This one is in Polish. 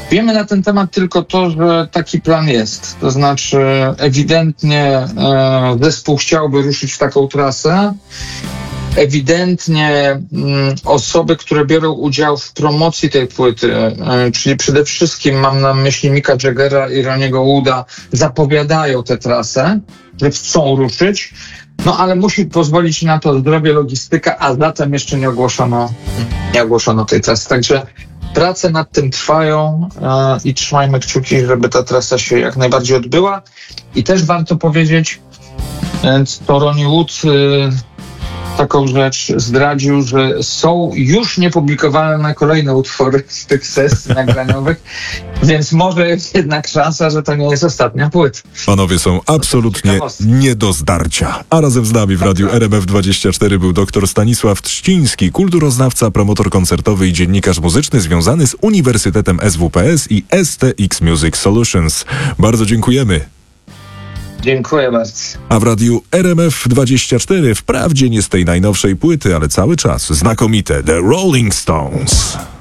Wiemy na ten temat tylko to, że taki plan jest. To znaczy ewidentnie zespół chciałby ruszyć w taką trasę. Ewidentnie osoby, które biorą udział w promocji tej płyty, czyli przede wszystkim mam na myśli Micka Jaggera i Ronniego Wooda, zapowiadają tę trasę, że chcą ruszyć, no ale musi pozwolić na to zdrowie, logistyka, a zatem jeszcze nie ogłoszono tej trasy. Także prace nad tym trwają i trzymajmy kciuki, żeby ta trasa się jak najbardziej odbyła. I też warto powiedzieć, to Ronnie Wood taką rzecz zdradził, że są już niepublikowane kolejne utwory z tych sesji nagraniowych, więc może jest jednak szansa, że to nie jest ostatnia płyta. Panowie są absolutnie nie do zdarcia. A razem z nami w Radiu RMF24 był dr Stanisław Trzciński, kulturoznawca, promotor koncertowy i dziennikarz muzyczny związany z Uniwersytetem SWPS i STX Music Solutions. Bardzo dziękujemy. Dziękuję bardzo. A w Radiu RMF24 wprawdzie nie z tej najnowszej płyty, ale cały czas znakomite The Rolling Stones.